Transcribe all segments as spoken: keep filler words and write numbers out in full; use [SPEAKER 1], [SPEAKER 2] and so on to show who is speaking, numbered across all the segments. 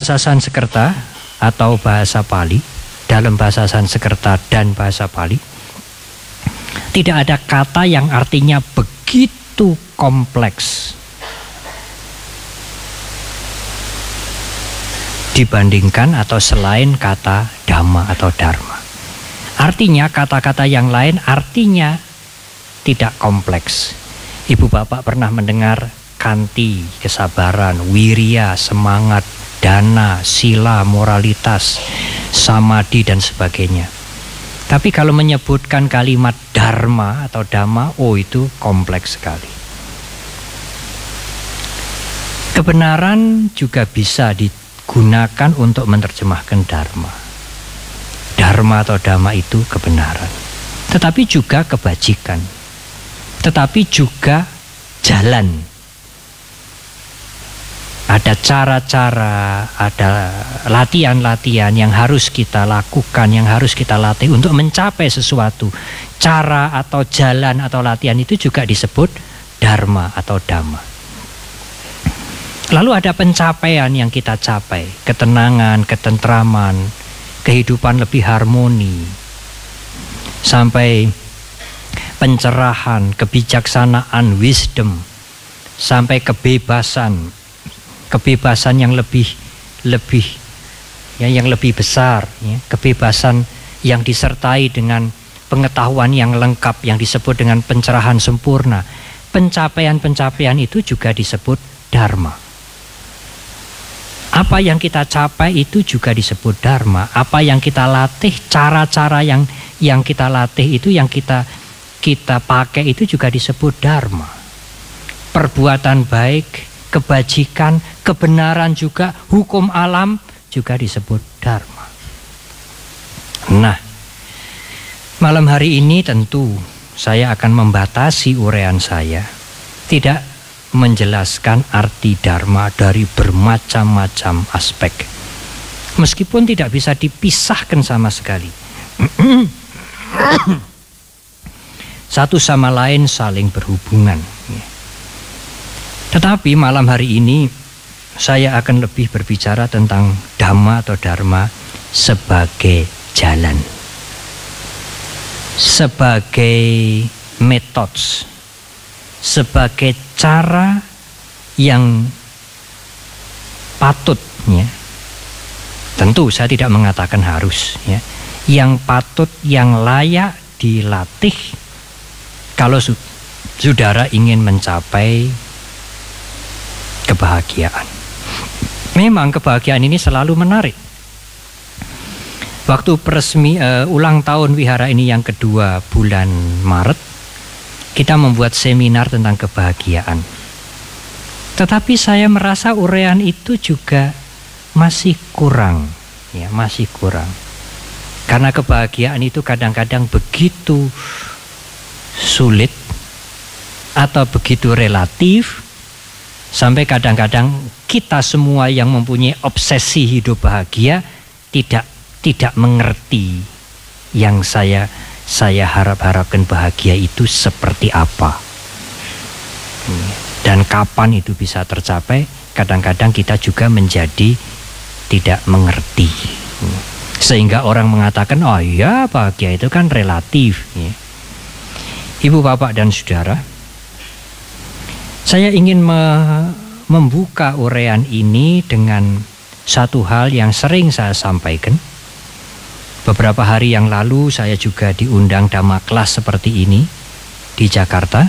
[SPEAKER 1] bahasa Sanskerta atau bahasa Pali, dalam bahasa Sanskerta dan bahasa Pali, tidak ada kata yang artinya begitu kompleks dibandingkan atau selain kata dhamma atau dharma. Artinya kata-kata yang lain artinya tidak kompleks. Ibu bapak pernah mendengar kanti, kesabaran, wirya, semangat, dana, sila, moralitas, samadhi dan sebagainya. Tapi kalau menyebutkan kalimat dharma atau dhamma, oh itu kompleks sekali. Kebenaran juga bisa digunakan untuk menerjemahkan dharma. Dharma atau dhamma itu kebenaran, tetapi juga kebajikan, tetapi juga jalan. Ada cara-cara, ada latihan-latihan yang harus kita lakukan, yang harus kita latih untuk mencapai sesuatu. Cara atau jalan atau latihan itu juga disebut dharma atau dhamma. Lalu ada pencapaian yang kita capai, ketenangan, ketentraman, kehidupan lebih harmoni, sampai pencerahan, kebijaksanaan, wisdom, sampai kebebasan, kebebasan yang lebih lebih ya yang lebih besar, ya, kebebasan yang disertai dengan pengetahuan yang lengkap yang disebut dengan pencerahan sempurna. Pencapaian-pencapaian itu juga disebut dharma. Apa yang kita capai itu juga disebut dharma. Apa yang kita latih, cara-cara yang yang kita latih itu, yang kita kita pakai itu juga disebut dharma. Perbuatan baik, kebajikan, kebenaran juga, hukum alam juga disebut dharma. Nah, malam hari ini tentu saya akan membatasi uraian saya, tidak menjelaskan arti dharma dari bermacam-macam aspek, meskipun tidak bisa dipisahkan sama sekali. Satu sama lain saling berhubungan. Tetapi malam hari ini saya akan lebih berbicara tentang dhamma atau dharma sebagai jalan, sebagai metode, sebagai cara yang patut, ya. Tentu saya tidak mengatakan harus, ya. Yang patut, yang layak dilatih kalau su saudara ingin mencapai kebahagiaan. Memang kebahagiaan ini selalu menarik. Waktu peresmi uh, ulang tahun wihara ini yang kedua bulan Maret, kita membuat seminar tentang kebahagiaan. Tetapi saya merasa uraian itu juga masih kurang, ya, masih kurang. Karena kebahagiaan itu kadang-kadang begitu sulit atau begitu relatif, sampai kadang-kadang kita semua yang mempunyai obsesi hidup bahagia tidak tidak mengerti yang saya saya harap-harapkan bahagia itu seperti apa dan kapan itu bisa tercapai. Kadang-kadang kita juga menjadi tidak mengerti, sehingga orang mengatakan, oh ya, bahagia itu kan relatif, ya. Ibu bapak dan saudara, saya ingin me membuka uraian ini dengan satu hal yang sering saya sampaikan. Beberapa hari yang lalu saya juga diundang Dhamma kelas seperti ini di Jakarta.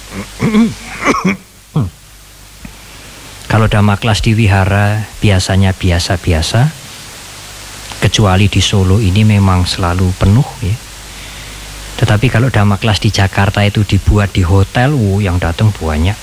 [SPEAKER 1] Kalau Dhamma kelas di wihara biasanya biasa-biasa, kecuali di Solo ini memang selalu penuh, ya. Tetapi kalau Dhamma kelas di Jakarta itu dibuat di hotel, wow, yang datang banyak.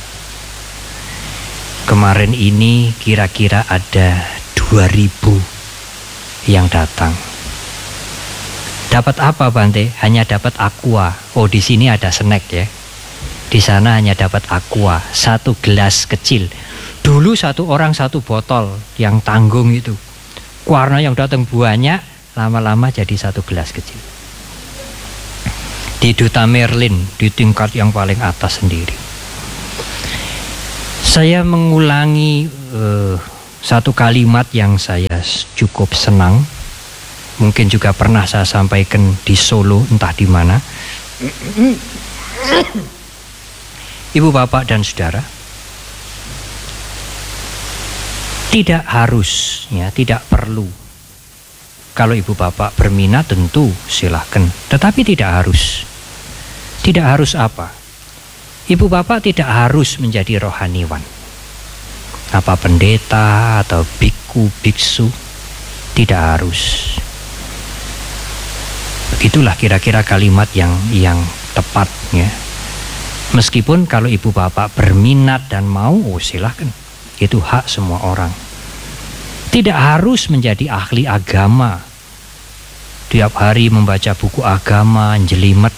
[SPEAKER 1] Kemarin ini kira-kira ada dua ribu yang datang. Dapat apa, Bante? Hanya dapat aqua. Oh, di sini ada snack, ya. Di sana hanya dapat aqua, satu gelas kecil. Dulu satu orang satu botol yang tanggung itu. Karena yang datang banyak, lama-lama jadi satu gelas kecil. Di Duta Merlin, di tingkat yang paling atas sendiri. Saya mengulangi uh, satu kalimat yang saya cukup senang, mungkin juga pernah saya sampaikan di Solo, entah di mana. Ibu, bapak, dan saudara, tidak harus, ya, tidak perlu. Kalau ibu bapak berminat tentu silahkan, tetapi tidak harus. Tidak harus apa? Ibu bapak tidak harus menjadi rohaniwan, apa pendeta atau biku, biksu, tidak harus. Begitulah kira-kira kalimat yang yang tepat, ya. Meskipun kalau ibu bapak berminat dan mau, oh silahkan, itu hak semua orang. Tidak harus menjadi ahli agama, tiap hari membaca buku agama, jelimet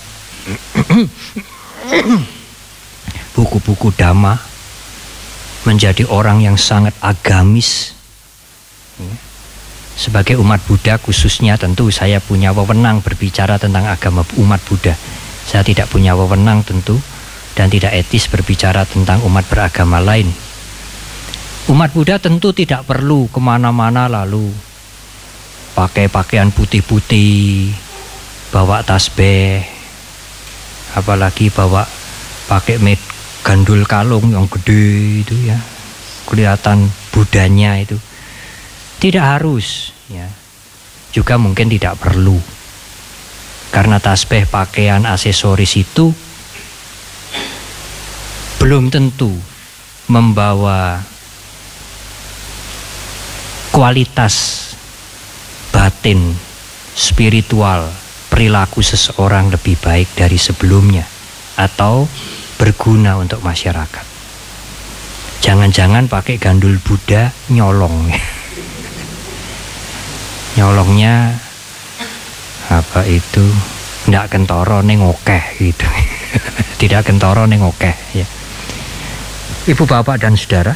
[SPEAKER 1] buku-buku dhamma, menjadi orang yang sangat agamis. Sebagai umat Buddha khususnya, tentu saya punya wewenang berbicara tentang agama umat Buddha. Saya tidak punya wewenang tentu, dan tidak etis berbicara tentang umat beragama lain. Umat Buddha tentu tidak perlu kemana-mana lalu pakai pakaian putih-putih, bawa tasbih, apalagi bawa pakai med gandul kalung yang gede itu, ya, kelihatan Budanya itu. Tidak harus, ya. Juga mungkin tidak perlu, karena tasbih, pakaian, aksesoris itu belum tentu membawa kualitas batin, spiritual, perilaku seseorang lebih baik dari sebelumnya atau berguna untuk masyarakat. Jangan-jangan pakai gandul Buddha nyolong. Nyolongnya apa itu? Ndak kentoro neng okeh gitu. Tidak kentoro neng okeh, ya. Ibu bapak dan saudara,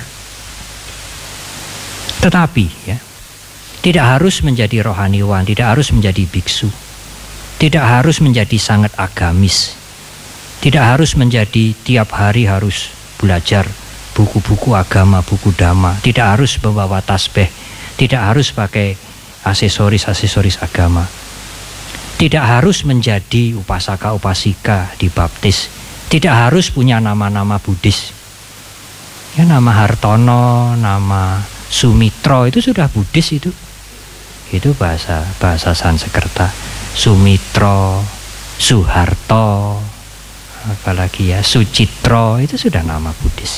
[SPEAKER 1] tetapi, ya, tidak harus menjadi rohaniwan, tidak harus menjadi biksu, tidak harus menjadi sangat agamis, tidak harus menjadi tiap hari harus belajar buku-buku agama, buku dhamma, tidak harus membawa tasbih, tidak harus pakai aksesoris-aksesoris agama, tidak harus menjadi upasaka-upasika dibaptis, tidak harus punya nama-nama Buddhis. Ya, nama Hartono, nama Sumitro itu sudah Buddhis itu. Itu bahasa bahasa Sanskerta. Sumitro, Suharto, apalagi ya Sucitro, itu sudah nama Buddhis.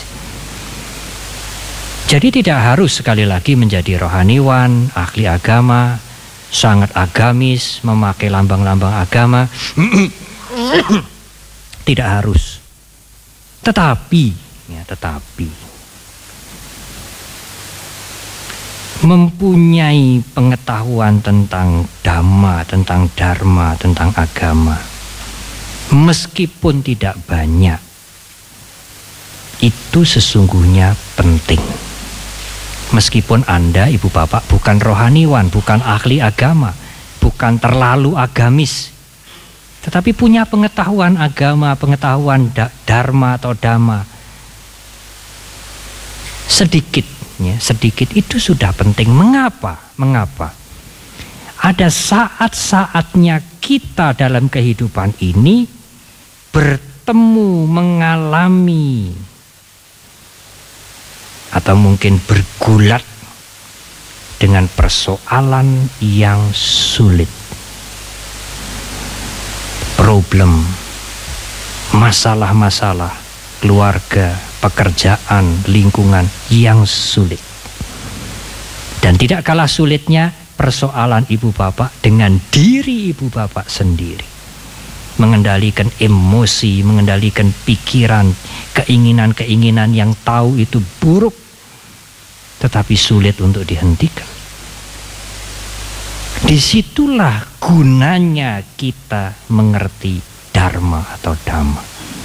[SPEAKER 1] Jadi tidak harus sekali lagi menjadi rohaniwan, ahli agama, sangat agamis, memakai lambang-lambang agama. Tidak harus. Tetapi, ya, tetapi mempunyai pengetahuan tentang dhamma, tentang dharma, tentang agama, meskipun tidak banyak, itu sesungguhnya penting. Meskipun Anda, ibu bapak, bukan rohaniwan, bukan ahli agama, bukan terlalu agamis, tetapi punya pengetahuan agama, pengetahuan dharma atau dhamma sedikit, ya, sedikit itu sudah penting. Mengapa? Mengapa? Ada saat-saatnya kita dalam kehidupan ini bertemu, mengalami, atau mungkin bergulat dengan persoalan yang sulit, problem, masalah-masalah keluarga, pekerjaan, lingkungan yang sulit. Dan tidak kalah sulitnya persoalan ibu bapak dengan diri ibu bapak sendiri. Mengendalikan emosi, mengendalikan pikiran, keinginan-keinginan yang tahu itu buruk, tetapi sulit untuk dihentikan. Disitulah gunanya kita mengerti dharma atau dhamma.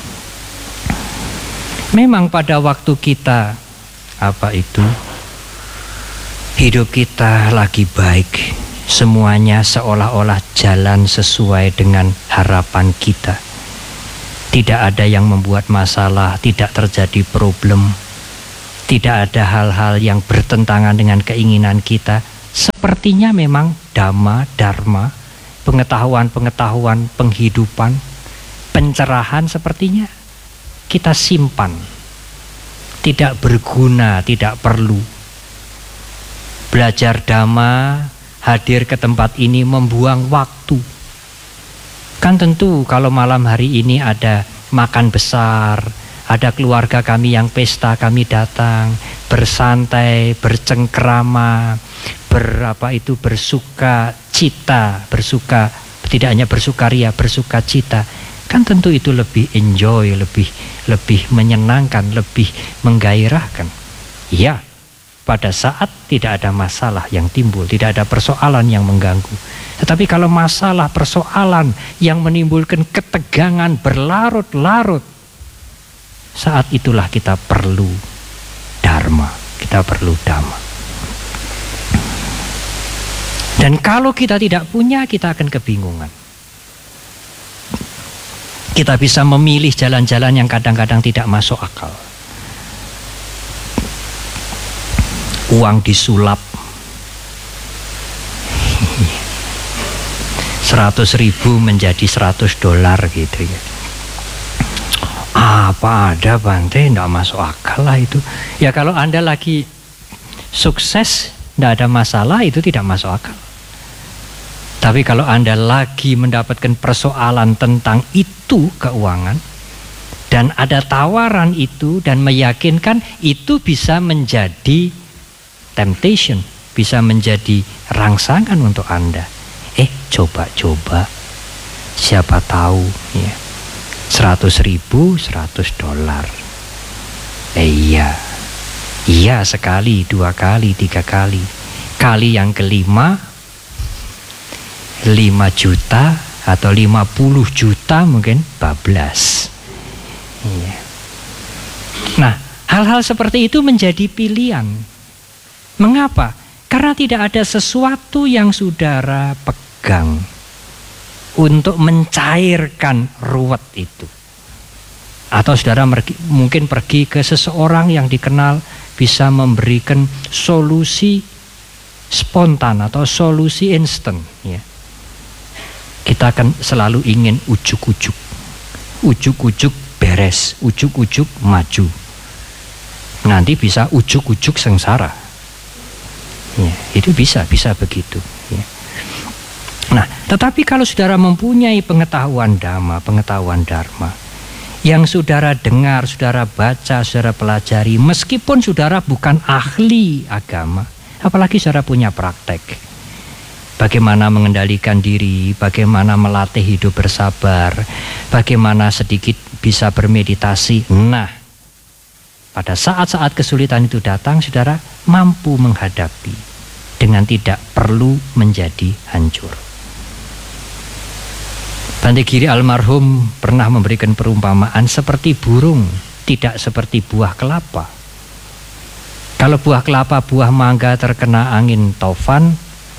[SPEAKER 1] Memang pada waktu kita apa itu hidup kita lagi baik, semuanya seolah-olah jalan sesuai dengan harapan kita, tidak ada yang membuat masalah, tidak terjadi problem, tidak ada hal-hal yang bertentangan dengan keinginan kita, sepertinya memang dhamma, dharma, pengetahuan-pengetahuan penghidupan, pencerahan sepertinya kita simpan, tidak berguna, tidak perlu. Belajar dhamma, hadir ke tempat ini membuang waktu. Kan tentu kalau malam hari ini ada makan besar, ada keluarga kami yang pesta, kami datang bersantai, bercengkrama, berapa itu bersuka cita, bersuka tidak hanya bersukaria, bersuka cita. Kan tentu itu lebih enjoy, lebih lebih menyenangkan, lebih menggairahkan. Iya, pada saat tidak ada masalah yang timbul, tidak ada persoalan yang mengganggu. Tetapi kalau masalah persoalan yang menimbulkan ketegangan berlarut-larut, saat itulah kita perlu dharma, kita perlu dhamma. Dan kalau kita tidak punya, kita akan kebingungan. Kita bisa memilih jalan-jalan yang kadang-kadang tidak masuk akal. Uang disulap seratus ribu menjadi seratus dolar gitu ya. Apa ada Bante, tidak masuk akal lah itu. Ya kalau Anda lagi sukses, tidak ada masalah, itu tidak masuk akal. Tapi kalau Anda lagi mendapatkan persoalan tentang itu keuangan, dan ada tawaran itu dan meyakinkan, itu bisa menjadi temptation, bisa menjadi rangsangan untuk Anda. Eh coba-coba, siapa tahu ya, seratus ribu, seratus dolar. Eh iya, iya sekali, dua kali, tiga kali. Kali yang kelima, lima juta atau lima puluh juta mungkin bablas. Iya. Nah, hal-hal seperti itu menjadi pilihan. Mengapa? Karena tidak ada sesuatu yang saudara pegang untuk mencairkan ruwet itu. Atau saudara mungkin pergi ke seseorang yang dikenal bisa memberikan solusi spontan atau solusi instan. Ya. Kita akan selalu ingin ujuk-ujuk, ujuk-ujuk beres, ujuk-ujuk maju. Nanti bisa ujuk-ujuk sengsara. Ya, itu bisa, bisa begitu. Ya. Nah, tetapi kalau saudara mempunyai pengetahuan dhamma, pengetahuan dharma, yang saudara dengar, saudara baca, saudara pelajari, meskipun saudara bukan ahli agama, apalagi saudara punya praktek, bagaimana mengendalikan diri, bagaimana melatih hidup bersabar, bagaimana sedikit bisa bermeditasi. Nah, pada saat-saat kesulitan itu datang, saudara mampu menghadapi dengan tidak perlu menjadi hancur. Bante Giri almarhum pernah memberikan perumpamaan seperti burung, tidak seperti buah kelapa. Kalau buah kelapa, buah mangga terkena angin taufan,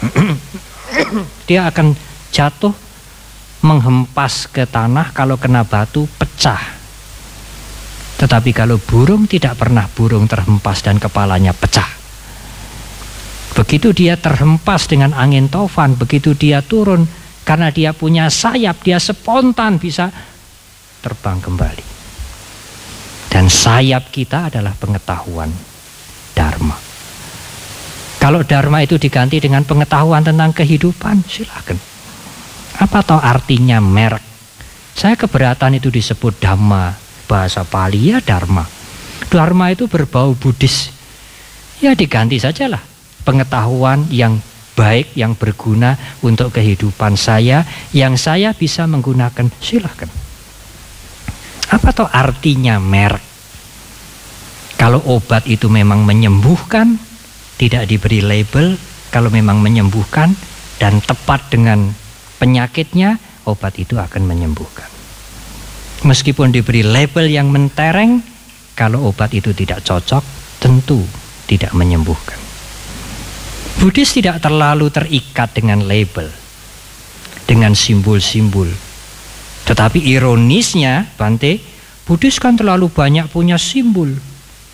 [SPEAKER 1] dia akan jatuh menghempas ke tanah, kalau kena batu pecah. Tetapi kalau burung tidak pernah burung terhempas dan kepalanya pecah. Begitu dia terhempas dengan angin taufan, begitu dia turun, karena dia punya sayap, dia spontan bisa terbang kembali. Dan sayap kita adalah pengetahuan dharma. Kalau dharma itu diganti dengan pengetahuan tentang kehidupan, silakan. Apa tahu artinya merek? Saya keberatan itu disebut dhamma. Bahasa Pali ya dharma. Dharma itu berbau Buddhis. Ya diganti sajalah. Pengetahuan yang baik, yang berguna untuk kehidupan saya, yang saya bisa menggunakan, silakan. Apa tahu artinya merek? Kalau obat itu memang menyembuhkan, tidak diberi label. Kalau memang menyembuhkan dan tepat dengan penyakitnya, obat itu akan menyembuhkan. Meskipun diberi label yang mentereng, kalau obat itu tidak cocok, tentu tidak menyembuhkan. Buddhis tidak terlalu terikat dengan label, dengan simbol-simbol. Tetapi ironisnya, Bante, Buddhis kan terlalu banyak punya simbol.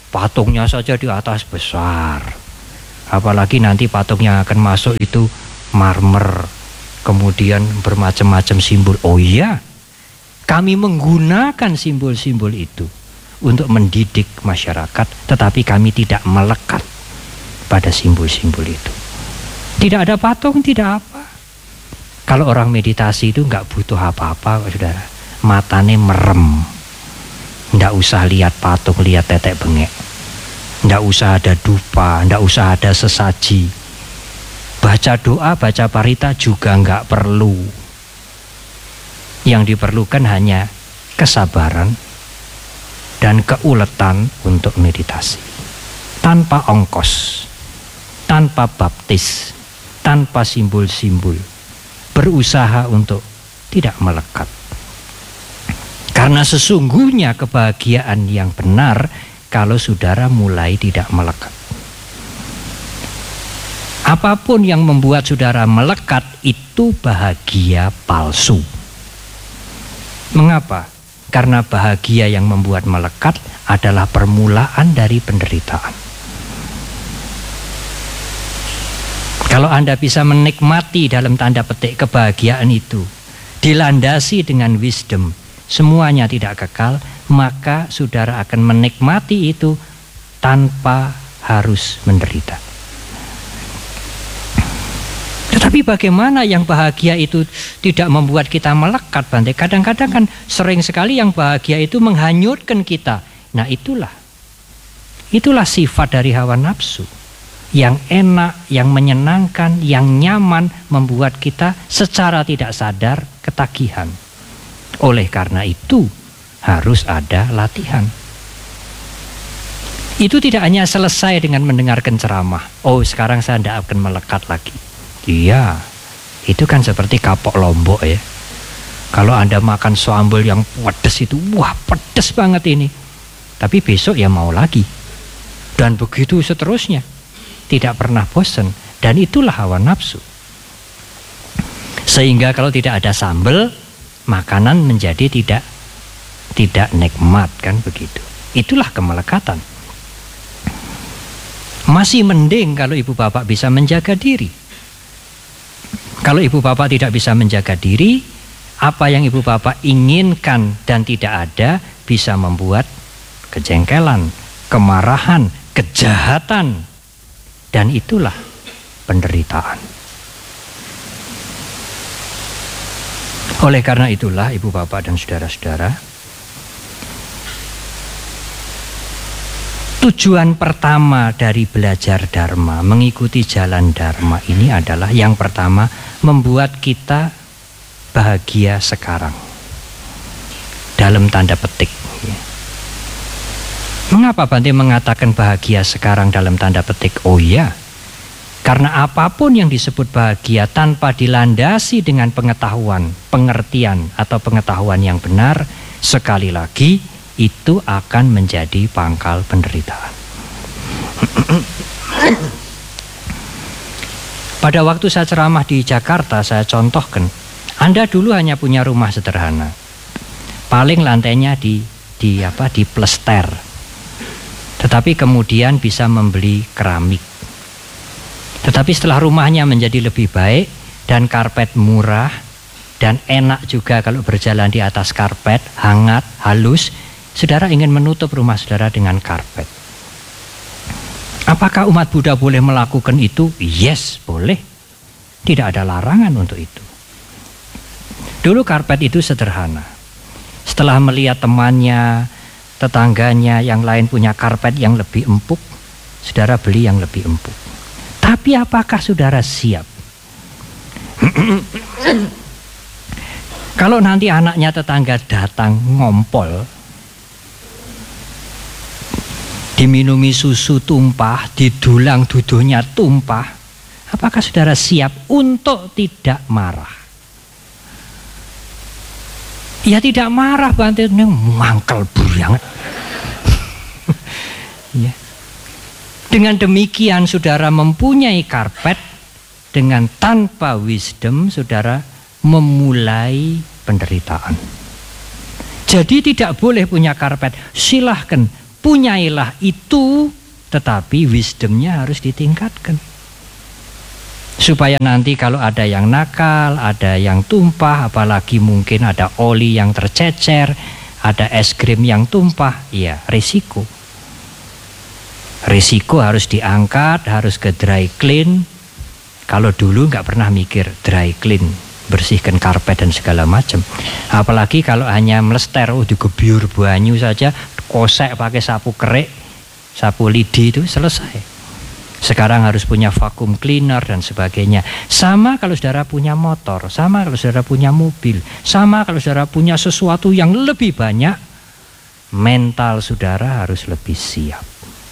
[SPEAKER 1] patungnya saja di atas besar. Apalagi nanti patung yang akan masuk itu marmer, kemudian bermacam-macam simbol. Oh iya, kami menggunakan simbol-simbol itu untuk mendidik masyarakat, tetapi kami tidak melekat pada simbol-simbol itu. Tidak ada patung, tidak apa. Kalau orang meditasi itu nggak butuh apa-apa, saudara. Matanya merem, nggak usah lihat patung, lihat tetek bengek, nggak usah ada dupa, nggak usah ada sesaji. Baca doa, baca parita juga nggak perlu. Yang diperlukan hanya kesabaran dan keuletan untuk meditasi. Tanpa ongkos, tanpa baptis, tanpa simbol-simbol. Berusaha untuk tidak melekat. Karena sesungguhnya kebahagiaan yang benar kalau saudara mulai tidak melekat. Apapun yang membuat saudara melekat itu bahagia palsu. Mengapa? Karena bahagia yang membuat melekat adalah permulaan dari penderitaan. Kalau Anda bisa menikmati dalam tanda petik kebahagiaan itu, dilandasi dengan wisdom, semuanya tidak kekal, maka saudara akan menikmati itu tanpa harus menderita. Tetapi bagaimana yang bahagia itu tidak membuat kita melekat, Bante? Kadang-kadang kan sering sekali yang bahagia itu menghanyutkan kita. Nah itulah, itulah sifat dari hawa nafsu. Yang enak, yang menyenangkan, yang nyaman membuat kita secara tidak sadar ketagihan. Oleh karena itu harus ada latihan. Itu tidak hanya selesai dengan mendengarkan ceramah. Oh sekarang saya tidak akan melekat lagi. Iya, itu kan seperti kapok Lombok ya. Kalau Anda makan sambal yang pedas itu, wah pedas banget ini. Tapi besok ya mau lagi. Dan begitu seterusnya. Tidak pernah bosan, dan itulah hawa nafsu. Sehingga kalau tidak ada sambal, makanan menjadi tidak tidak nikmat, kan begitu. Itulah kemelekatan. Masih mending kalau ibu bapak bisa menjaga diri. Kalau ibu bapak tidak bisa menjaga diri, apa yang ibu bapak inginkan dan tidak ada bisa membuat kejengkelan, kemarahan, kejahatan. Dan itulah penderitaan. Oleh karena itulah ibu bapak dan saudara-saudara, tujuan pertama dari belajar Dharma, mengikuti jalan Dharma ini adalah yang pertama, membuat kita bahagia sekarang. Dalam tanda petik. Mengapa Bante mengatakan bahagia sekarang dalam tanda petik? Oh iya, karena apapun yang disebut bahagia tanpa dilandasi dengan pengetahuan, pengertian atau pengetahuan yang benar, sekali lagi itu akan menjadi pangkal penderitaan. Pada waktu saya ceramah di Jakarta, saya contohkan, Anda dulu hanya punya rumah sederhana, paling lantainya di di apa di plester. Tetapi kemudian bisa membeli keramik. Tetapi setelah rumahnya menjadi lebih baik dan karpet murah dan enak juga kalau berjalan di atas karpet, hangat, halus, saudara ingin menutup rumah saudara dengan karpet. Apakah umat Buddha boleh melakukan itu? Yes, boleh. Tidak ada larangan untuk itu. Dulu karpet itu sederhana. Setelah melihat temannya, tetangganya yang lain punya karpet yang lebih empuk, saudara beli yang lebih empuk. Tapi apakah saudara siap? Kalau nanti anaknya tetangga datang ngompol, diminumi susu tumpah, didulang duduhnya tumpah, apakah saudara siap untuk tidak marah? Ya tidak marah, Bante, mangkel banget. Ya. Dengan demikian saudara mempunyai karpet, dengan tanpa wisdom saudara memulai penderitaan. Jadi tidak boleh punya karpet, silahkan punyailah itu, tetapi wisdomnya harus ditingkatkan. Supaya nanti kalau ada yang nakal, ada yang tumpah, apalagi mungkin ada oli yang tercecer, ada es krim yang tumpah, ya risiko. Risiko harus diangkat, harus ke dry clean. Kalau dulu nggak pernah mikir dry clean, bersihkan karpet dan segala macam. Apalagi kalau hanya melester, oh digebyur banyu saja, kosek pakai sapu kerik, sapu lidi itu selesai. Sekarang harus punya vacuum cleaner dan sebagainya. Sama kalau saudara punya motor, sama kalau saudara punya mobil, sama kalau saudara punya sesuatu yang lebih banyak, mental saudara harus lebih siap.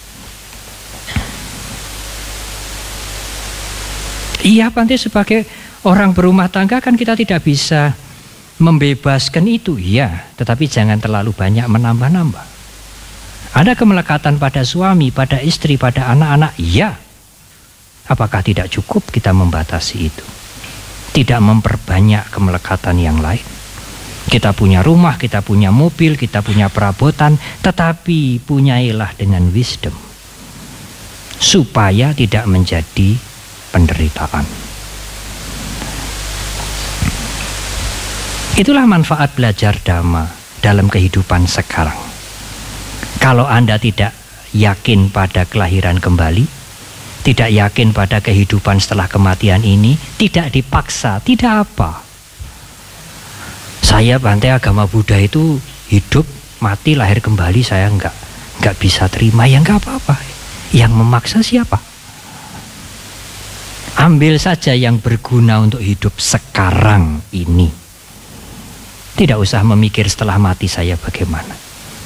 [SPEAKER 1] Iya, nanti sebagai orang berumah tangga kan kita tidak bisa membebaskan itu, iya, tetapi jangan terlalu banyak menambah-nambah. Ada kemelekatan pada suami, pada istri, pada anak-anak, iya. Apakah tidak cukup kita membatasi itu? Tidak memperbanyak kemelekatan yang lain. Kita punya rumah, kita punya mobil, kita punya perabotan, tetapi punyailah dengan wisdom. Supaya tidak menjadi penderitaan. Itulah manfaat belajar Dhamma dalam kehidupan sekarang. Kalau Anda tidak yakin pada kelahiran kembali, tidak yakin pada kehidupan setelah kematian ini, tidak dipaksa, tidak apa. Saya Bante agama Buddha itu hidup, mati, lahir kembali, saya enggak, enggak bisa terima, ya enggak apa-apa. Yang memaksa siapa? Ambil saja yang berguna untuk hidup sekarang ini. Tidak usah memikir setelah mati saya bagaimana.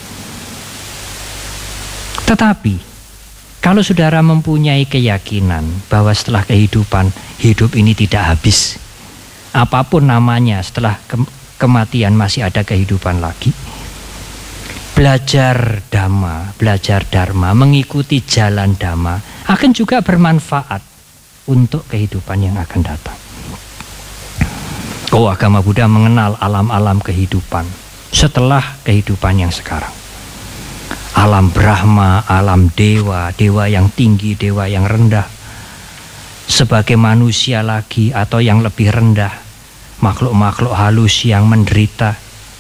[SPEAKER 1] Tetapi, kalau saudara mempunyai keyakinan bahwa setelah kehidupan, hidup ini tidak habis. Apapun namanya, setelah ke kematian masih ada kehidupan lagi. Belajar Dhamma, belajar Dharma, mengikuti jalan Dhamma akan juga bermanfaat untuk kehidupan yang akan datang. Oh, agama Buddha mengenal alam-alam kehidupan setelah kehidupan yang sekarang. Alam Brahma, alam dewa, dewa yang tinggi, dewa yang rendah. Sebagai manusia lagi atau yang lebih rendah, makhluk-makhluk halus yang menderita.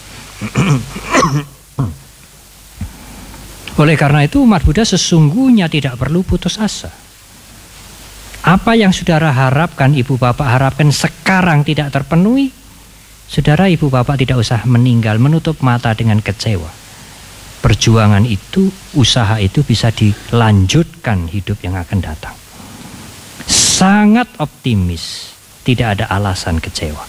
[SPEAKER 1] Oleh karena itu umat Buddha sesungguhnya tidak perlu putus asa. Apa yang saudara harapkan, ibu bapak harapkan sekarang tidak terpenuhi, saudara ibu bapak tidak usah meninggal, menutup mata dengan kecewa. Perjuangan itu, usaha itu bisa dilanjutkan hidup yang akan datang. Sangat optimis, tidak ada alasan kecewa.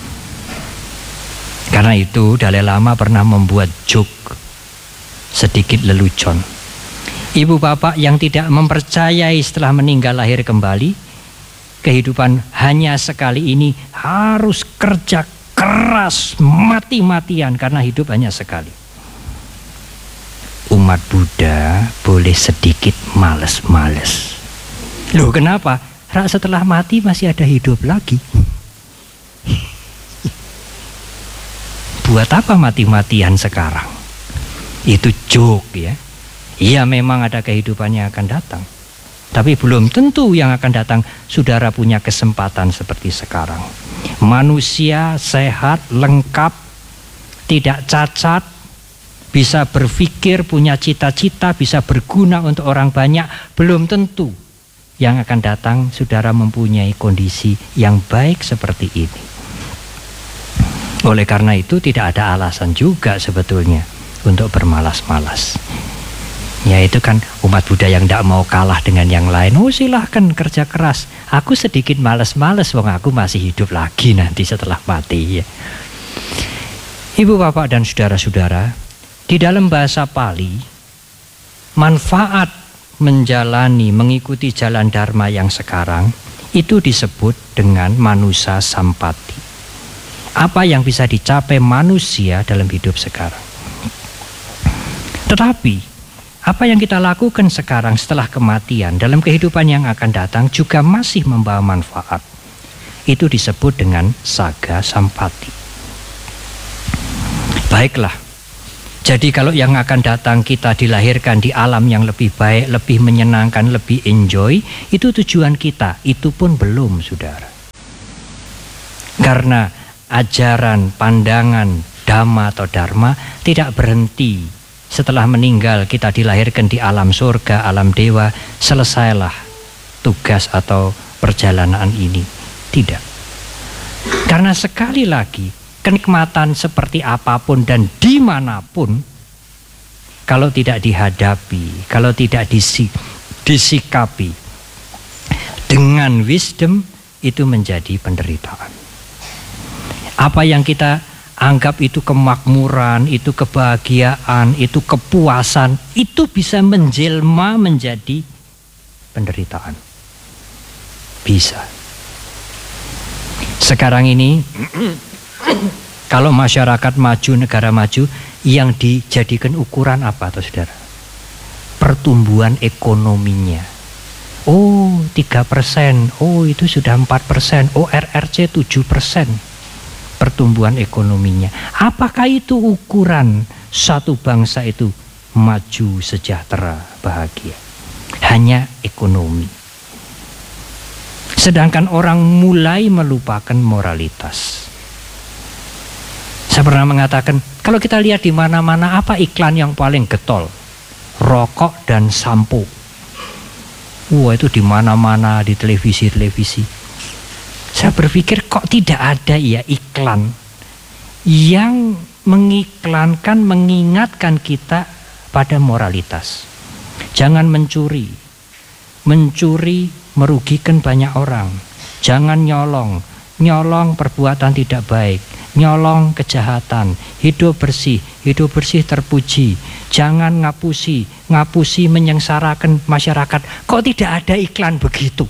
[SPEAKER 1] Karena itu Dalai Lama pernah membuat joke sedikit lelucon. Ibu bapak yang tidak mempercayai setelah meninggal lahir kembali, kehidupan hanya sekali ini, harus kerja keras mati-matian karena hidup hanya sekali. Umat Buddha boleh sedikit males-males. Loh kenapa? Rak setelah mati masih ada hidup lagi. Buat apa mati-matian sekarang? Itu joke ya. Iya memang ada kehidupan yang akan datang. Tapi belum tentu yang akan datang saudara punya kesempatan seperti sekarang. Manusia sehat, lengkap, tidak cacat, bisa berpikir, punya cita-cita, bisa berguna untuk orang banyak. Belum tentu yang akan datang saudara mempunyai kondisi yang baik seperti ini. Oleh karena itu tidak ada alasan juga sebetulnya untuk bermalas-malas. Yaitu kan umat Buddha yang tidak mau kalah dengan yang lain. Oh silahkan kerja keras. Aku sedikit malas-malas, wong aku masih hidup lagi nanti setelah mati ya. Ibu bapak dan saudara-saudara, di dalam bahasa Pali, manfaat menjalani, mengikuti jalan Dharma yang sekarang, itu disebut dengan manusa sampati. Apa yang bisa dicapai manusia dalam hidup sekarang. Tetapi, apa yang kita lakukan sekarang setelah kematian, dalam kehidupan yang akan datang juga masih membawa manfaat. Itu disebut dengan saga sampati. Baiklah. Jadi kalau yang akan datang kita dilahirkan di alam yang lebih baik, lebih menyenangkan, lebih enjoy, itu tujuan kita. Itu pun belum, saudara. Karena ajaran, pandangan, dhamma atau dharma tidak berhenti. Setelah meninggal kita dilahirkan di alam surga, alam dewa, selesailah tugas atau perjalanan ini. Tidak. Karena sekali lagi, kenikmatan seperti apapun dan dimanapun, kalau tidak dihadapi, kalau tidak disi, disikapi dengan wisdom, itu menjadi penderitaan. Apa yang kita anggap itu kemakmuran, itu kebahagiaan, itu kepuasan, itu bisa menjelma menjadi penderitaan. Bisa. Sekarang ini kalau masyarakat maju, negara maju, yang dijadikan ukuran apa toh saudara? Pertumbuhan ekonominya. Oh tiga persen, oh itu sudah empat persen, oh R R C tujuh persen pertumbuhan ekonominya. Apakah itu ukuran satu bangsa itu maju, sejahtera, bahagia? Hanya ekonomi. Sedangkan orang mulai melupakan moralitas. Saya pernah mengatakan, kalau kita lihat di mana-mana apa iklan yang paling getol? Rokok dan sampo. Wah, itu di mana-mana, di televisi-televisi. Saya berpikir kok tidak ada ya iklan yang mengiklankan, mengingatkan kita pada moralitas. Jangan mencuri. Mencuri merugikan banyak orang. Jangan nyolong. Nyolong perbuatan tidak baik. Nyolong kejahatan. Hidup bersih. Hidup bersih terpuji. Jangan ngapusi. Ngapusi menyengsarakan masyarakat. Kok tidak ada iklan begitu?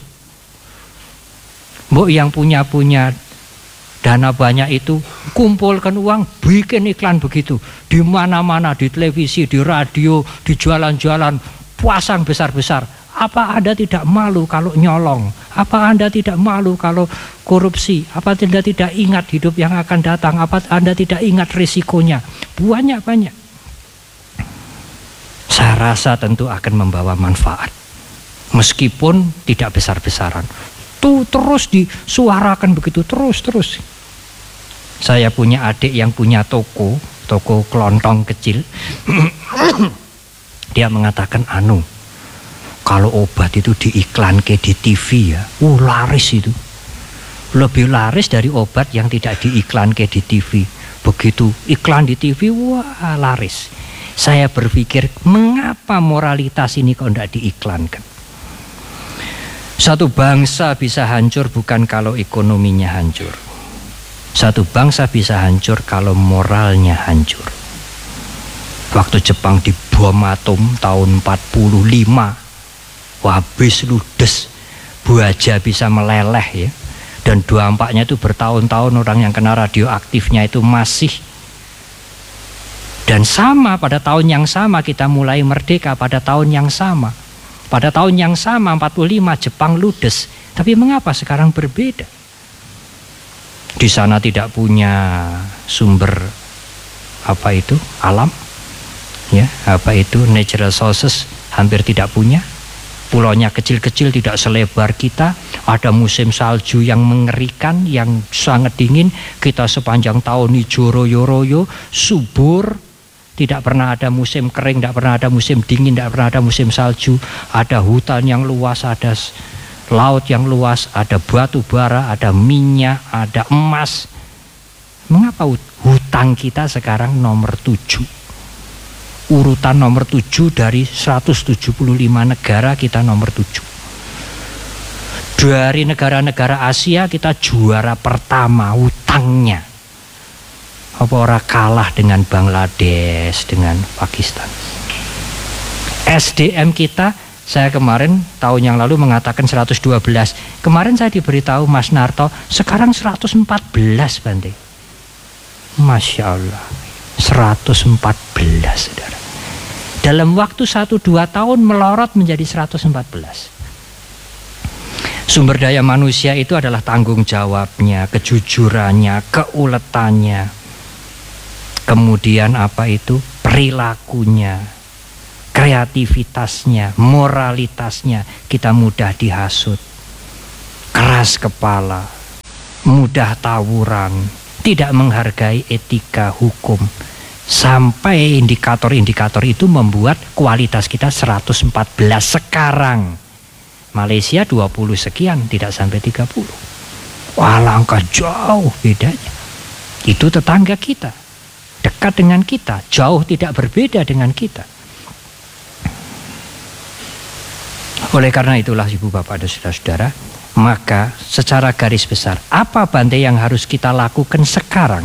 [SPEAKER 1] Mbok yang punya-punya dana banyak itu kumpulkan uang, bikin iklan begitu. Di mana-mana, di televisi, di radio, di jalan-jalan, pasang besar-besar. Apa Anda tidak malu kalau nyolong? Apa Anda tidak malu kalau korupsi? Apa Anda tidak ingat hidup yang akan datang? Apa Anda tidak ingat risikonya? Banyak-banyak. Saya rasa tentu akan membawa manfaat. Meskipun tidak besar-besaran. Tuh terus disuarakan begitu, terus-terus. Saya punya adik yang punya toko, toko kelontong kecil. Dia mengatakan, anu, kalau obat itu diiklanke di T V ya, uh laris itu. Lebih laris dari obat yang tidak diiklanke di T V. Begitu iklan di T V, wah laris. Saya berpikir, mengapa moralitas ini kok tidak diiklankan? Satu bangsa bisa hancur bukan kalau ekonominya hancur. Satu bangsa bisa hancur kalau moralnya hancur. Waktu Jepang dibom atom tahun empat puluh lima, habis ludes, buaja bisa meleleh ya. Dan dampaknya itu bertahun-tahun, orang yang kena radioaktifnya itu masih. Dan sama pada tahun yang sama kita mulai merdeka, pada tahun yang sama. Pada tahun yang sama empat puluh lima Jepang ludes. Tapi mengapa sekarang berbeda? Di sana tidak punya sumber apa itu alam, ya apa itu natural sources, hampir tidak punya. Pulaunya kecil-kecil, tidak selebar kita. Ada musim salju yang mengerikan, yang sangat dingin. Kita sepanjang tahun hijau royo-royo, subur. Tidak pernah ada musim kering, tidak pernah ada musim dingin, tidak pernah ada musim salju. Ada hutan yang luas, ada laut yang luas, ada batu bara, ada minyak, ada emas. Mengapa hutang kita sekarang nomor tujuh? Urutan nomor tujuh dari seratus tujuh puluh lima negara, kita nomor tujuh. Dari negara-negara Asia kita juara pertama hutangnya. Apa orang kalah dengan Bangladesh, dengan Pakistan. S D M kita, saya kemarin tahun yang lalu mengatakan seratus dua belas. Kemarin saya diberitahu Mas Narto, sekarang seratus empat belas Bante. Masya Allah, seratus empat belas saudara. Dalam waktu satu dua tahun melorot menjadi seratus empat belas. Sumber daya manusia itu adalah tanggung jawabnya, kejujurannya, keuletannya. Kemudian apa itu? perilakunya, kreativitasnya, moralitasnya, kita mudah dihasut, keras kepala, mudah tawuran, tidak menghargai etika hukum. Sampai indikator-indikator itu membuat kualitas kita seratus empat belas sekarang. Malaysia dua puluh sekian, tidak sampai tiga puluh. Wah, langkah jauh bedanya. Itu tetangga kita, dekat dengan kita, jauh tidak berbeda dengan kita. Oleh karena itulah Ibu Bapak dan Saudara-saudara, maka secara garis besar, apa Bante yang harus kita lakukan sekarang?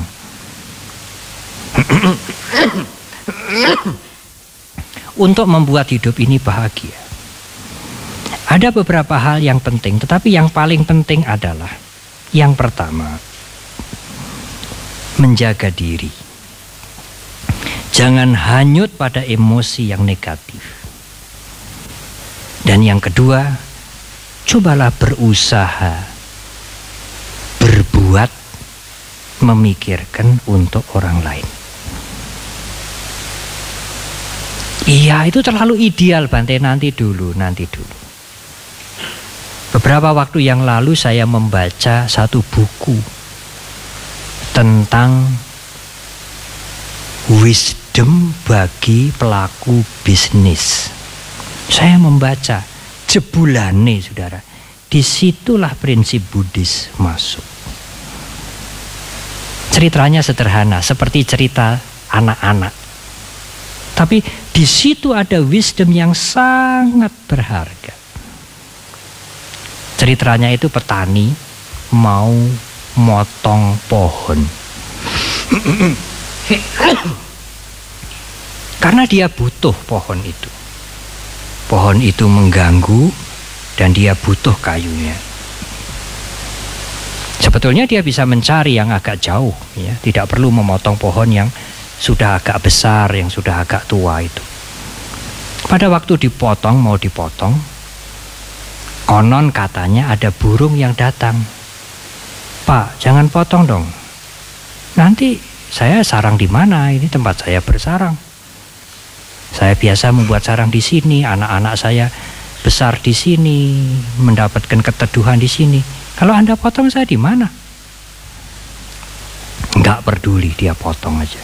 [SPEAKER 1] Untuk membuat hidup ini bahagia. Ada beberapa hal yang penting, tetapi yang paling penting adalah yang pertama, menjaga diri. Jangan hanyut pada emosi yang negatif. Dan yang kedua, cobalah berusaha berbuat, memikirkan untuk orang lain. Iya, itu terlalu ideal Bante, nanti dulu, nanti dulu. Beberapa waktu yang lalu saya membaca satu buku tentang wisdom bagi pelaku bisnis. Saya membaca jebulane, saudara. Disitulah prinsip Buddhis masuk. Ceritanya sederhana, seperti cerita anak-anak. Tapi di situ ada wisdom yang sangat berharga. Ceritanya itu petani mau motong pohon. Karena dia butuh pohon itu. Pohon itu mengganggu dan dia butuh kayunya. Sebetulnya dia bisa mencari yang agak jauh, ya, tidak perlu memotong pohon yang sudah agak besar, yang sudah agak tua itu. Pada waktu dipotong, mau dipotong, konon katanya ada burung yang datang. Pak, jangan potong dong. Nanti saya sarang di mana? Ini tempat saya bersarang. Saya biasa membuat sarang di sini, anak-anak saya besar di sini, mendapatkan keteduhan di sini. Kalau Anda potong saya di mana? Enggak peduli, dia potong aja.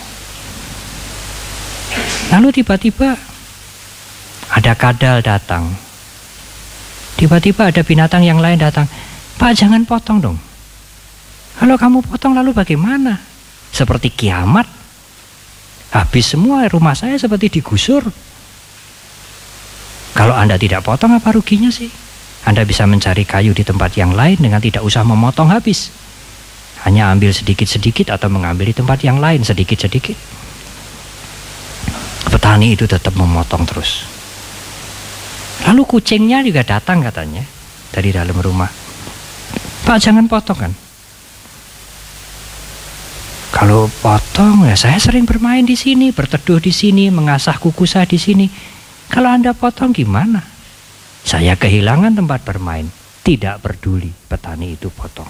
[SPEAKER 1] Lalu tiba-tiba ada kadal datang. Tiba-tiba ada binatang yang lain datang. Pak, jangan potong dong. Kalau kamu potong lalu bagaimana? Seperti kiamat. Habis semua, rumah saya seperti digusur. Kalau Anda tidak potong, apa ruginya sih? Anda bisa mencari kayu di tempat yang lain dengan tidak usah memotong habis. Hanya ambil sedikit-sedikit atau mengambil di tempat yang lain sedikit-sedikit. Petani itu tetap memotong terus. Lalu kucingnya juga datang katanya dari dalam rumah. Pak, jangan potong kan? Kalau potong ya saya sering bermain di sini, berteduh di sini, mengasah kuku saya di sini. Kalau Anda potong gimana? Saya kehilangan tempat bermain. Tidak peduli, petani itu potong.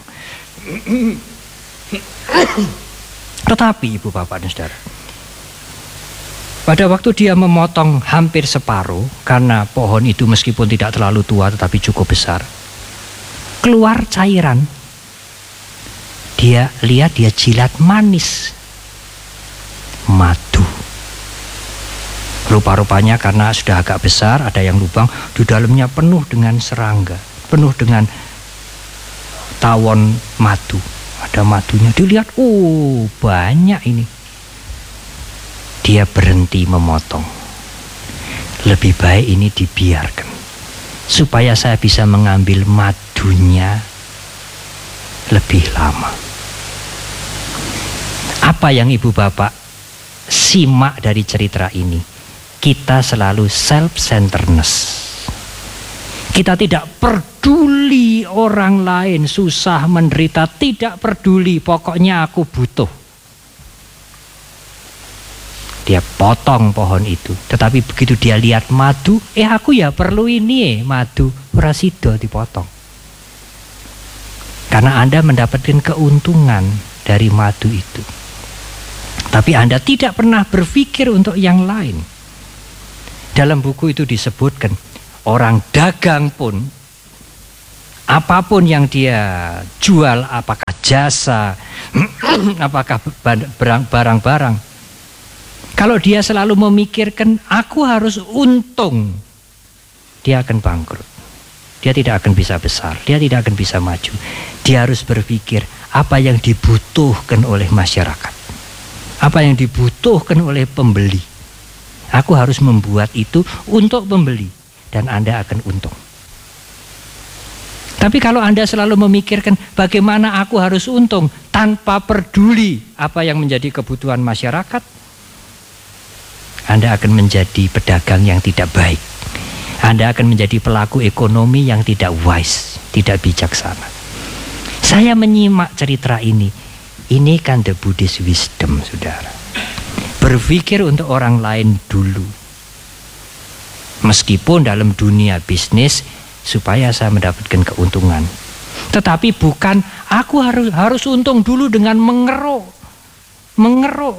[SPEAKER 1] Tetapi Ibu Bapak dan Saudara, pada waktu dia memotong hampir separuh, karena pohon itu meskipun tidak terlalu tua tetapi cukup besar, keluar cairan. Dia lihat, dia jilat manis, madu. Rupa-rupanya karena sudah agak besar, ada yang lubang, di dalamnya penuh dengan serangga, penuh dengan tawon madu. Ada madunya, dilihat, oh banyak ini. Dia berhenti memotong. Lebih baik ini dibiarkan, supaya saya bisa mengambil madunya lebih lama. Apa yang Ibu Bapak simak dari cerita ini? Kita selalu self-centeredness. Kita tidak peduli orang lain susah menderita, tidak peduli, pokoknya aku butuh. Dia potong pohon itu, tetapi begitu dia lihat madu, eh aku ya perlu ini eh madu, ora sida dipotong. Karena Anda mendapatkan keuntungan dari madu itu. Tapi Anda tidak pernah berpikir untuk yang lain. Dalam buku itu disebutkan, orang dagang pun, apapun yang dia jual, apakah jasa, apakah barang-barang, kalau dia selalu memikirkan aku harus untung, dia akan bangkrut. Dia tidak akan bisa besar, dia tidak akan bisa maju. Dia harus berpikir apa yang dibutuhkan oleh masyarakat, apa yang dibutuhkan oleh pembeli. Aku harus membuat itu untuk pembeli dan Anda akan untung. Tapi kalau Anda selalu memikirkan bagaimana aku harus untung tanpa peduli apa yang menjadi kebutuhan masyarakat, Anda akan menjadi pedagang yang tidak baik. Anda akan menjadi pelaku ekonomi yang tidak wise, tidak bijaksana. Saya menyimak cerita ini. Ini kan the Buddhist wisdom, saudara. Berpikir untuk orang lain dulu. Meskipun dalam dunia bisnis supaya saya mendapatkan keuntungan. Tetapi bukan aku harus harus untung dulu dengan mengeruk. Mengeruk.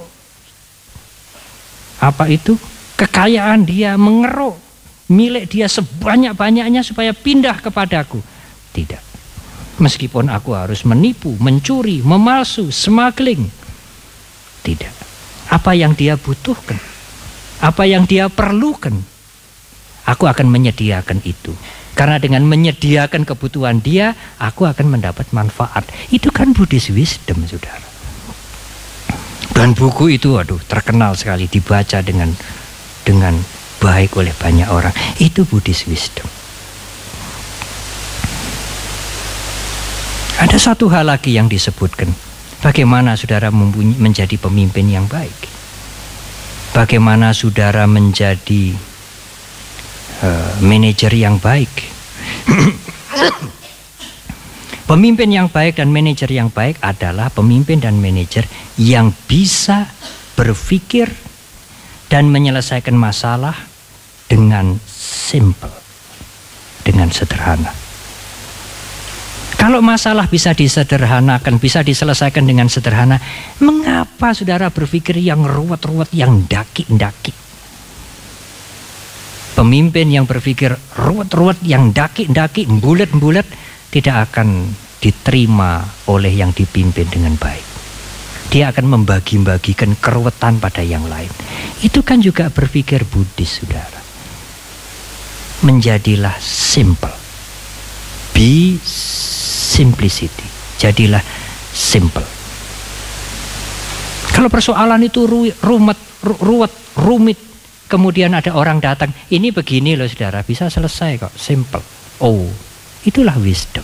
[SPEAKER 1] Apa itu? Kekayaan dia, mengeruk milik dia sebanyak-banyaknya supaya pindah kepadaku. Tidak. Meskipun aku harus menipu, mencuri, memalsu, smuggling. Tidak. Apa yang dia butuhkan, apa yang dia perlukan, aku akan menyediakan itu. Karena dengan menyediakan kebutuhan dia, aku akan mendapat manfaat. Itu kan Buddhist wisdom, saudara. Dan buku itu, aduh, terkenal sekali, dibaca dengan dengan baik oleh banyak orang. Itu Buddhist wisdom. Ada satu hal lagi yang disebutkan. Bagaimana saudara menjadi pemimpin yang baik? Bagaimana saudara menjadi uh, manajer yang baik? Pemimpin yang baik dan manajer yang baik adalah pemimpin dan manajer yang bisa berpikir dan menyelesaikan masalah dengan simple, dengan sederhana. Kalau masalah bisa disederhanakan, bisa diselesaikan dengan sederhana, mengapa saudara berpikir yang ruwet-ruwet, yang daki-daki? Pemimpin yang berpikir ruwet-ruwet, yang daki-daki, bulat-bulat, tidak akan diterima oleh yang dipimpin dengan baik. Dia akan membagi-bagikan keruwetan pada yang lain. Itu kan juga berpikir Buddhis, saudara. Menjadilah simple. Be simplicity. Jadilah simple. Kalau persoalan itu rumet, ruwet, rumit, kemudian ada orang datang, ini begini loh saudara, bisa selesai kok, simple. Oh, itulah wisdom.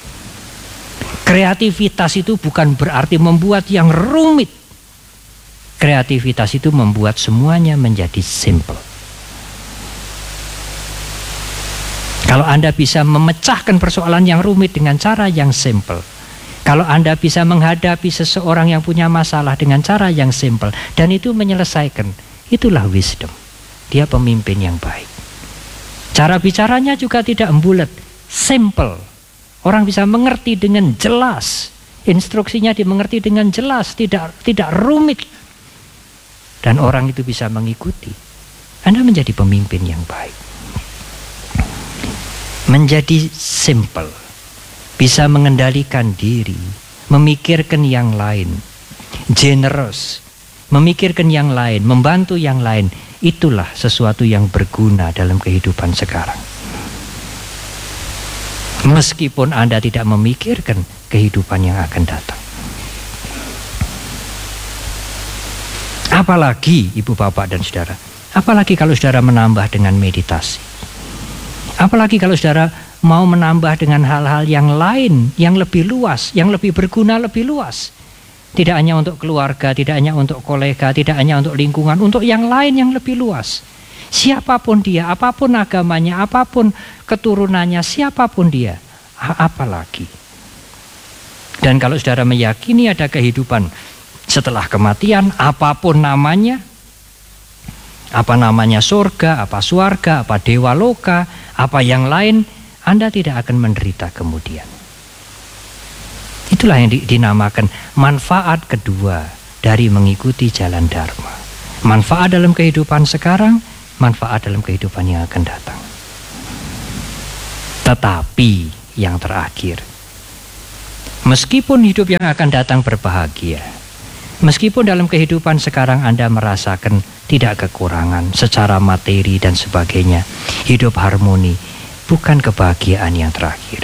[SPEAKER 1] Kreativitas itu bukan berarti membuat yang rumit. Kreativitas itu membuat semuanya menjadi simple. Kalau Anda bisa memecahkan persoalan yang rumit dengan cara yang simple, kalau Anda bisa menghadapi seseorang yang punya masalah dengan cara yang simple, dan itu menyelesaikan, itulah wisdom. Dia pemimpin yang baik. Cara bicaranya juga tidak embulet, simple. Orang bisa mengerti dengan jelas, instruksinya dimengerti dengan jelas, tidak tidak rumit, dan orang itu bisa mengikuti. Anda menjadi pemimpin yang baik. Menjadi simple, bisa mengendalikan diri, memikirkan yang lain, generous, memikirkan yang lain, membantu yang lain, itulah sesuatu yang berguna dalam kehidupan sekarang. Meskipun Anda tidak memikirkan kehidupan yang akan datang. Apalagi ibu bapak dan saudara, apalagi kalau saudara menambah dengan meditasi. Apalagi kalau saudara mau menambah dengan hal-hal yang lain, yang lebih luas, yang lebih berguna, lebih luas. Tidak hanya untuk keluarga, tidak hanya untuk kolega, tidak hanya untuk lingkungan, untuk yang lain yang lebih luas. Siapapun dia, apapun agamanya, apapun keturunannya, siapapun dia, apalagi. Dan kalau saudara meyakini ada kehidupan setelah kematian, apapun namanya, apa namanya surga, apa swarga, apa dewa loka, apa yang lain, Anda tidak akan menderita kemudian. Itulah yang dinamakan manfaat kedua dari mengikuti jalan Dharma. Manfaat dalam kehidupan sekarang, manfaat dalam kehidupan yang akan datang. Tetapi yang terakhir, meskipun hidup yang akan datang berbahagia, meskipun dalam kehidupan sekarang Anda merasakan tidak kekurangan secara materi dan sebagainya, hidup harmoni, bukan kebahagiaan yang terakhir.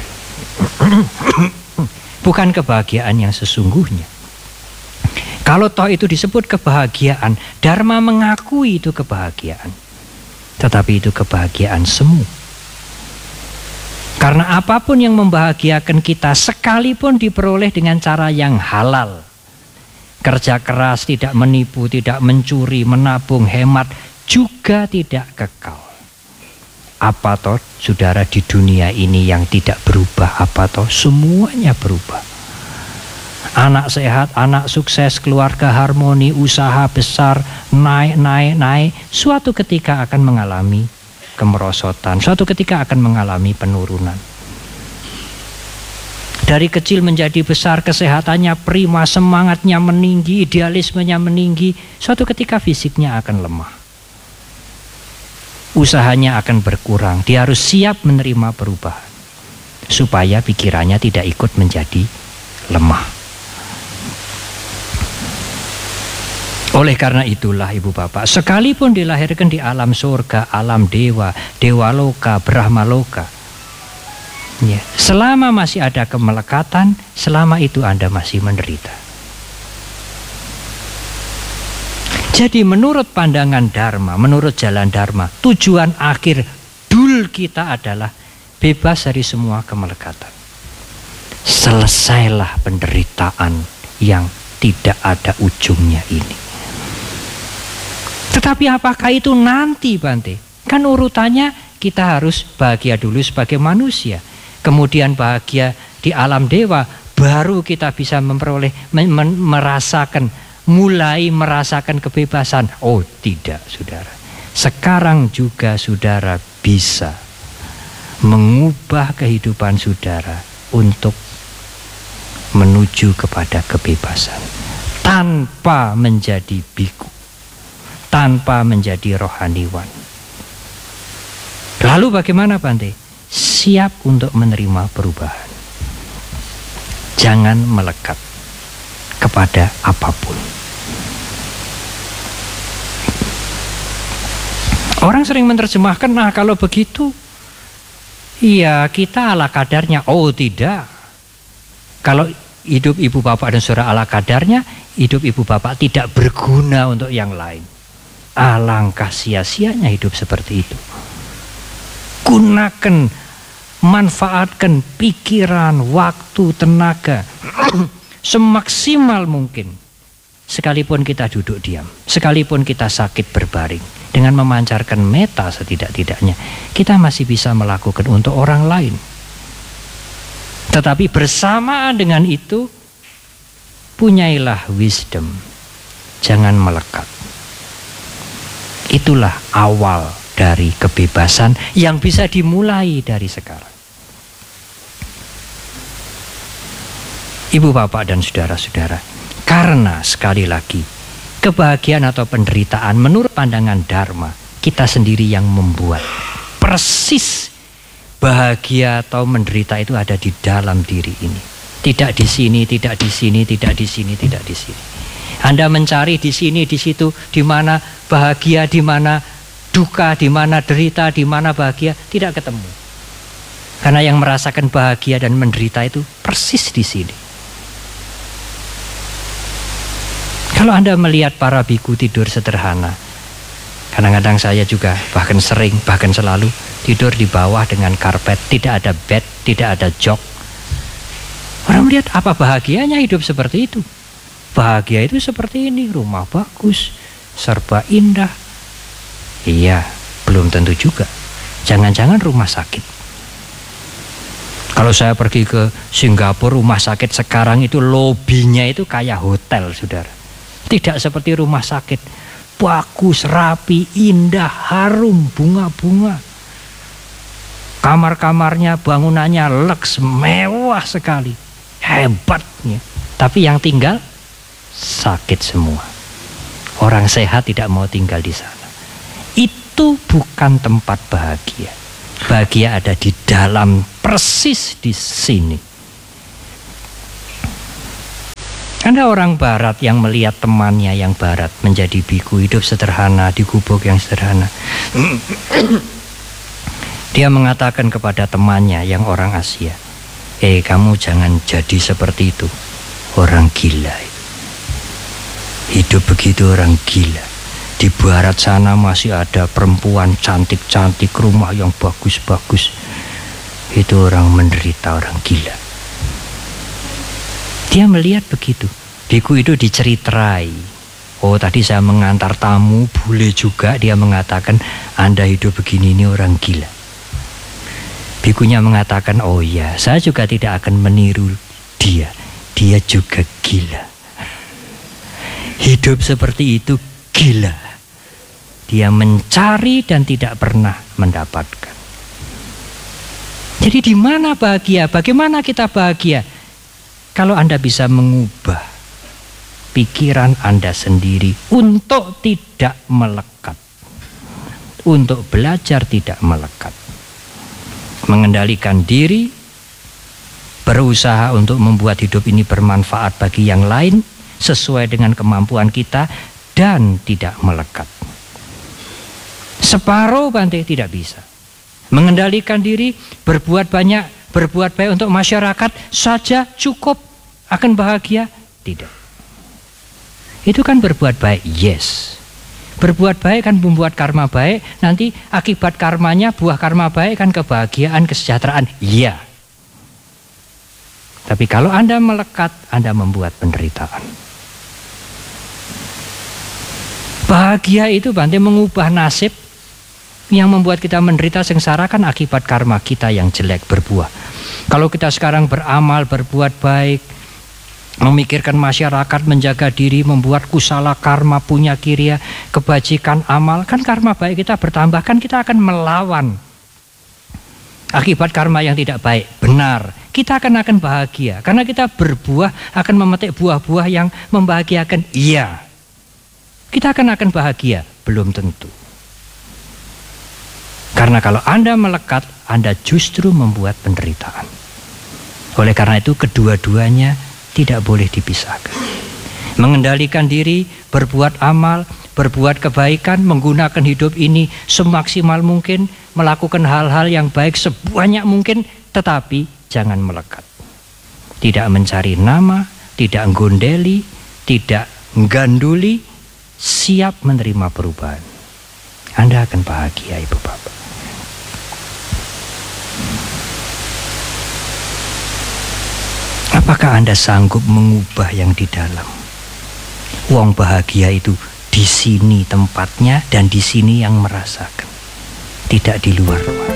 [SPEAKER 1] Bukan kebahagiaan yang sesungguhnya. Kalau toh itu disebut kebahagiaan, Dharma mengakui itu kebahagiaan. Tetapi itu kebahagiaan semu. Karena apapun yang membahagiakan kita, sekalipun diperoleh dengan cara yang halal, kerja keras, tidak menipu, tidak mencuri, menabung, hemat, juga tidak kekal. Apa toh saudara di dunia ini yang tidak berubah? Apa toh semuanya berubah. Anak sehat, anak sukses, keluarga harmoni, usaha besar, naik, naik, naik, suatu ketika akan mengalami kemerosotan, suatu ketika akan mengalami penurunan. Dari kecil menjadi besar, kesehatannya prima, semangatnya meninggi, idealismenya meninggi, suatu ketika fisiknya akan lemah. Usahanya akan berkurang, dia harus siap menerima perubahan supaya pikirannya tidak ikut menjadi lemah. Oleh karena itulah Ibu Bapak, sekalipun dilahirkan di alam surga, alam dewa, dewa loka, brahma loka, ya, selama masih ada kemelekatan, selama itu Anda masih menderita. Jadi menurut pandangan Dharma, menurut jalan Dharma, tujuan akhir dul kita adalah bebas dari semua kemelekatan. Selesailah penderitaan yang tidak ada ujungnya ini. Tetapi apakah itu nanti, Bante? Kan urutannya kita harus bahagia dulu sebagai manusia, kemudian bahagia di alam dewa, baru kita bisa memperoleh, merasakan, mulai merasakan kebebasan. Oh tidak, saudara. Sekarang juga saudara bisa mengubah kehidupan saudara untuk menuju kepada kebebasan tanpa menjadi biku, tanpa menjadi rohaniwan. Lalu bagaimana, Bante? Siap untuk menerima perubahan. Jangan melekat kepada apapun. Orang sering menerjemahkan, nah kalau begitu, iya kita ala kadarnya. Oh tidak. Kalau hidup ibu bapak dan saudara ala kadarnya, hidup ibu bapak tidak berguna untuk yang lain. Alangkah sia-sianya hidup seperti itu. Gunakan, manfaatkan pikiran, waktu, tenaga semaksimal mungkin. Sekalipun kita duduk diam, sekalipun kita sakit berbaring, dengan memancarkan meta setidak-tidaknya, kita masih bisa melakukan untuk orang lain. Tetapi bersamaan dengan itu, punyailah wisdom, jangan melekat. Itulah awal dari kebebasan yang bisa dimulai dari sekarang. Ibu bapak dan saudara-saudara, karena sekali lagi kebahagiaan atau penderitaan menurut pandangan Dharma kita sendiri yang membuat. Persis bahagia atau menderita itu ada di dalam diri ini. Tidak di sini, tidak di sini, tidak di sini, tidak di sini. Anda mencari di sini, di situ, di mana bahagia, di mana duka, di mana derita, di mana bahagia, tidak ketemu. Karena yang merasakan bahagia dan menderita itu persis di sini. Kalau Anda melihat para biku tidur sederhana, kadang-kadang saya juga bahkan sering, bahkan selalu tidur di bawah dengan karpet, tidak ada bed, tidak ada jok. Orang melihat apa bahagianya hidup seperti itu? Bahagia itu seperti ini, rumah bagus, serba indah. Iya, belum tentu juga. Jangan-jangan rumah sakit. Kalau saya pergi ke Singapura, rumah sakit sekarang itu lobinya itu kayak hotel, saudara. Tidak seperti rumah sakit. Bagus, rapi, indah, harum, bunga-bunga. Kamar-kamarnya, bangunannya leks, mewah sekali. Hebatnya. Tapi yang tinggal sakit semua. Orang sehat tidak mau tinggal di sana. Itu bukan tempat bahagia. Bahagia ada di dalam, persis di sini. Ada orang barat yang melihat temannya yang barat menjadi biku, hidup sederhana di gubuk yang sederhana. Dia mengatakan kepada temannya yang orang Asia, "Eh, kamu jangan jadi seperti itu. Orang gila itu. Hidup begitu orang gila. Di barat sana masih ada perempuan cantik-cantik, rumah yang bagus-bagus. Itu orang menderita, orang gila." Dia melihat begitu. Biku itu diceritarai. Oh, tadi saya mengantar tamu, boleh juga dia mengatakan, Anda hidup begini ini orang gila. Bikunya mengatakan, oh iya, saya juga tidak akan meniru dia. Dia juga gila. Hidup seperti itu gila. Dia mencari dan tidak pernah mendapatkan. Jadi di mana bahagia? Bagaimana kita bahagia? Kalau Anda bisa mengubah pikiran Anda sendiri untuk tidak melekat, untuk belajar tidak melekat, mengendalikan diri, berusaha untuk membuat hidup ini bermanfaat bagi yang lain sesuai dengan kemampuan kita dan tidak melekat. Separuh Bante tidak bisa. Mengendalikan diri, berbuat banyak, berbuat baik untuk masyarakat saja cukup akan bahagia? Tidak. Itu kan berbuat baik, yes. Berbuat baik kan membuat karma baik, nanti akibat karmanya, buah karma baik kan kebahagiaan, kesejahteraan, iya. Tapi kalau Anda melekat, Anda membuat penderitaan. Bahagia itu Bante mengubah nasib. Yang membuat kita menderita sengsara kan akibat karma kita yang jelek berbuah. Kalau kita sekarang beramal, berbuat baik, memikirkan masyarakat, menjaga diri, membuat kusala karma, punya kirya, kebajikan amal, kan karma baik kita bertambah, kan kita akan melawan akibat karma yang tidak baik. Benar, kita akan akan bahagia karena kita berbuah, akan memetik buah-buah yang membahagiakan. Iya, kita akan akan bahagia, belum tentu. Karena kalau Anda melekat, Anda justru membuat penderitaan. Oleh karena itu kedua-duanya tidak boleh dipisahkan. Mengendalikan diri, berbuat amal, berbuat kebaikan, menggunakan hidup ini semaksimal mungkin, melakukan hal-hal yang baik sebanyak mungkin, tetapi jangan melekat. Tidak mencari nama, tidak gondeli, tidak ganduli, siap menerima perubahan. Anda akan bahagia, Ibu Bapak. Apakah Anda sanggup mengubah yang di dalam? Wong bahagia itu di sini tempatnya dan di sini yang merasakan, tidak di luar ruang.